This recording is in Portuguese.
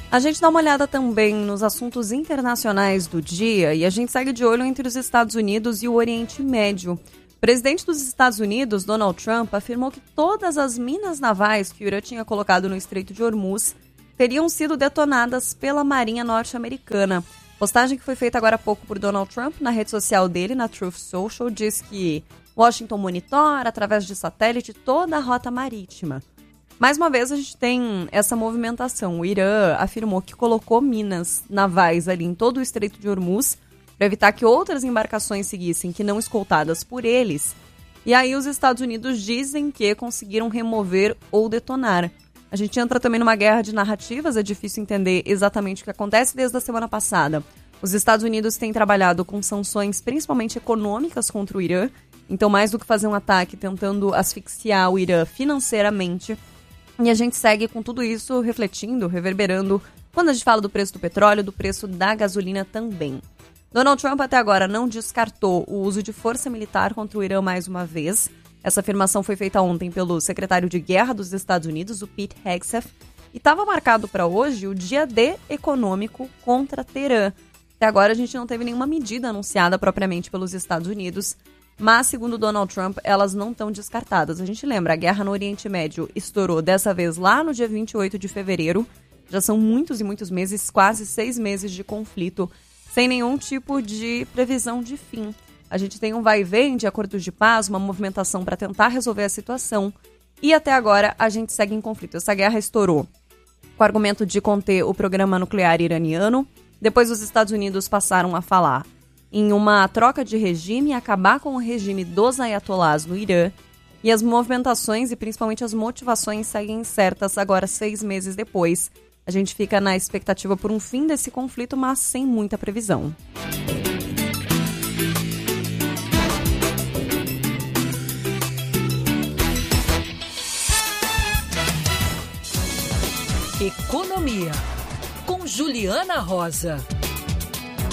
A gente dá uma olhada também nos assuntos internacionais do dia e a gente segue de olho entre os Estados Unidos e o Oriente Médio. O presidente dos Estados Unidos, Donald Trump, afirmou que todas as minas navais que o Irã tinha colocado no Estreito de Hormuz teriam sido detonadas pela Marinha norte-americana. Postagem que foi feita agora há pouco por Donald Trump na rede social dele, na Truth Social, diz que Washington monitora, através de satélite, toda a rota marítima. Mais uma vez, a gente tem essa movimentação. O Irã afirmou que colocou minas navais ali em todo o Estreito de Hormuz para evitar que outras embarcações seguissem, que não escoltadas por eles. E aí os Estados Unidos dizem que conseguiram remover ou detonar. A gente entra também numa guerra de narrativas, é difícil entender exatamente o que acontece desde a semana passada. Os Estados Unidos têm trabalhado com sanções principalmente econômicas contra o Irã, então mais do que fazer um ataque tentando asfixiar o Irã financeiramente. E a gente segue com tudo isso refletindo, reverberando, quando a gente fala do preço do petróleo, do preço da gasolina também. Donald Trump até agora não descartou o uso de força militar contra o Irã mais uma vez. Essa afirmação foi feita ontem pelo secretário de Guerra dos Estados Unidos, o Pete Hegseth, e estava marcado para hoje o Dia D econômico contra Teherã. Até agora a gente não teve nenhuma medida anunciada propriamente pelos Estados Unidos, mas, segundo Donald Trump, elas não estão descartadas. A gente lembra, a guerra no Oriente Médio estourou dessa vez lá no dia 28 de fevereiro. Já são muitos e muitos meses, quase 6 meses de conflito, sem nenhum tipo de previsão de fim. A gente tem um vai e vem de acordos de paz, uma movimentação para tentar resolver a situação. E até agora a gente segue em conflito. Essa guerra estourou com o argumento de conter o programa nuclear iraniano. Depois os Estados Unidos passaram a falar em uma troca de regime e acabar com o regime dos ayatolás no Irã. E as movimentações e principalmente as motivações seguem incertas agora 6 meses depois. A gente fica na expectativa por um fim desse conflito, mas sem muita previsão. Economia, com Juliana Rosa.